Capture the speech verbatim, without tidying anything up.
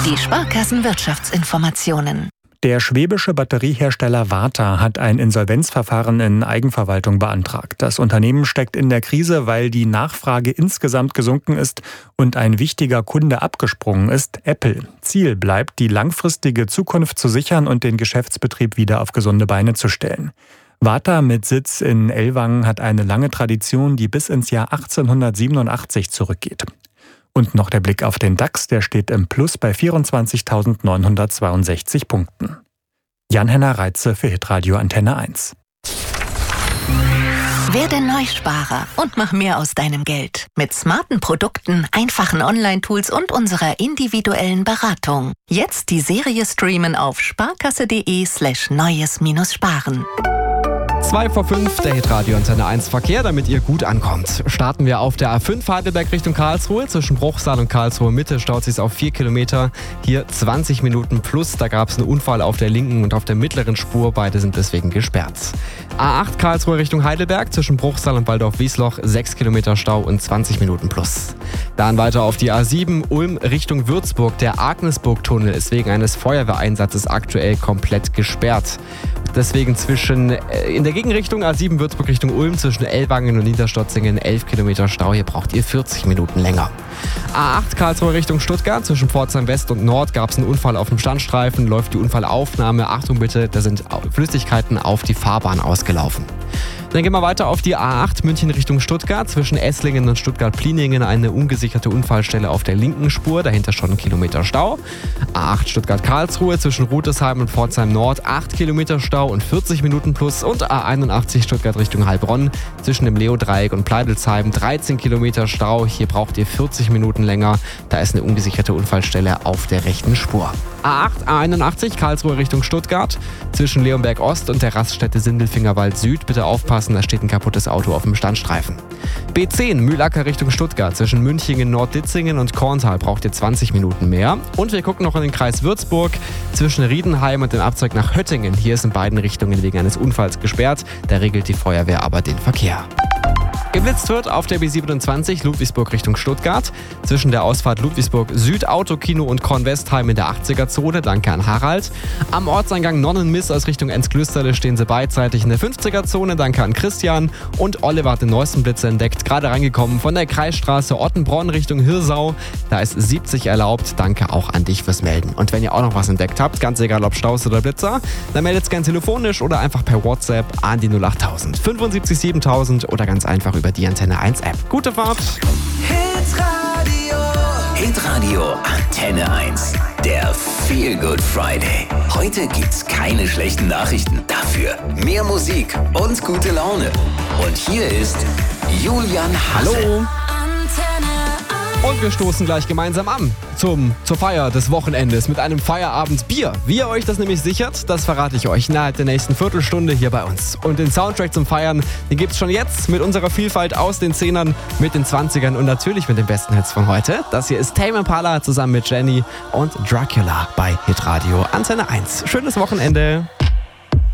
Die Sparkassen-Wirtschaftsinformationen. Der schwäbische Batteriehersteller Varta hat ein Insolvenzverfahren in Eigenverwaltung beantragt. Das Unternehmen steckt in der Krise, weil die Nachfrage insgesamt gesunken ist und ein wichtiger Kunde abgesprungen ist, Apple. Ziel bleibt, die langfristige Zukunft zu sichern und den Geschäftsbetrieb wieder auf gesunde Beine zu stellen. Varta mit Sitz in Ellwangen hat eine lange Tradition, die bis ins Jahr achtzehnhundertsiebenundachtzig zurückgeht. Und noch der Blick auf den DAX, der steht im Plus bei vierundzwanzigtausendneunhundertzweiundsechzig Punkten. Jan-Henner Reitze für Hitradio Antenne eins. Werde Neusparer und mach mehr aus deinem Geld. Mit smarten Produkten, einfachen Online-Tools und unserer individuellen Beratung. Jetzt die Serie streamen auf sparkasse.de slash neues-sparen. zwei vor fünf, der Hitradio Antenne eins Verkehr, damit ihr gut ankommt. Starten wir auf der A fünf Heidelberg Richtung Karlsruhe. Zwischen Bruchsal und Karlsruhe Mitte staut sich auf vier Kilometer. Hier zwanzig Minuten plus. Da gab es einen Unfall auf der linken und auf der mittleren Spur. Beide sind deswegen gesperrt. A acht Karlsruhe Richtung Heidelberg. Zwischen Bruchsal und Waldorf-Wiesloch sechs Kilometer Stau und zwanzig Minuten plus. Dann weiter auf die A sieben Ulm Richtung Würzburg. Der Agnesburg-Tunnel ist wegen eines Feuerwehreinsatzes aktuell komplett gesperrt. Deswegen zwischen in der Gegenrichtung A sieben Würzburg Richtung Ulm zwischen Ellwangen und Niederstotzingen elf Kilometer Stau. Hier braucht ihr vierzig Minuten länger. A acht Karlsruhe Richtung Stuttgart. Zwischen Pforzheim West und Nord gab es einen Unfall auf dem Standstreifen. Läuft die Unfallaufnahme. Achtung bitte, da sind Flüssigkeiten auf die Fahrbahn ausgelaufen. Dann gehen wir weiter auf die A acht München Richtung Stuttgart. Zwischen Esslingen und Stuttgart-Pliningen eine ungesicherte Unfallstelle auf der linken Spur. Dahinter schon ein Kilometer Stau. A acht Stuttgart-Karlsruhe zwischen Rudesheim und Pforzheim Nord acht Kilometer Stau und vierzig Minuten plus. Und A einundachtzig Stuttgart Richtung Heilbronn zwischen dem Leo-Dreieck und Pleidelsheim dreizehn Kilometer Stau. Hier braucht ihr vierzig Minuten länger. Da ist eine ungesicherte Unfallstelle auf der rechten Spur. A acht, A einundachtzig Karlsruhe Richtung Stuttgart zwischen Leonberg Ost und der Raststätte Sindelfingerwald Süd. Bitte aufpassen, da steht ein kaputtes Auto auf dem Standstreifen. B zehn Mühlacker Richtung Stuttgart zwischen Münchingen, Nordditzingen und Korntal braucht ihr zwanzig Minuten mehr. Und wir gucken noch in den Kreis Würzburg zwischen Riedenheim und dem Abzweig nach Höttingen. Hier ist in beiden Richtungen wegen eines Unfalls gesperrt. Da regelt die Feuerwehr aber den Verkehr. Geblitzt wird auf der B siebenundzwanzig Ludwigsburg Richtung Stuttgart. Zwischen der Ausfahrt Ludwigsburg Süd, Autokino und Kornwestheim in der achtziger-Zone. Danke an Harald. Am Ortseingang Nonnenmiss aus Richtung Enzklüsterle stehen sie beidseitig in der fünfziger-Zone. Danke an Christian. Und Oliver hat den neuesten Blitzer entdeckt. Gerade reingekommen von der Kreisstraße Ottenbronn Richtung Hirsau. Da ist siebzig erlaubt. Danke auch an dich fürs Melden. Und wenn ihr auch noch was entdeckt habt, ganz egal ob Staus oder Blitzer, dann meldet es gerne telefonisch oder einfach per WhatsApp an die null acht tausend fünfundsiebzig siebentausend oder ganz einfach über die Antenne eins App. Gute Fahrt! Hitradio Hitradio Antenne eins. Der Feel Good Friday. Heute gibt's keine schlechten Nachrichten. Dafür mehr Musik und gute Laune. Und hier ist Julian Hasse. Hallo! Und wir stoßen gleich gemeinsam an zum, zur Feier des Wochenendes mit einem Feierabendbier. Wie ihr euch das nämlich sichert, das verrate ich euch innerhalb der nächsten Viertelstunde hier bei uns. Und den Soundtrack zum Feiern, den gibt's schon jetzt mit unserer Vielfalt aus den Zehnern, mit den Zwanzigern und natürlich mit den besten Hits von heute. Das hier ist Tame Impala zusammen mit Jenny und Dracula bei Hitradio Antenne eins. Schönes Wochenende.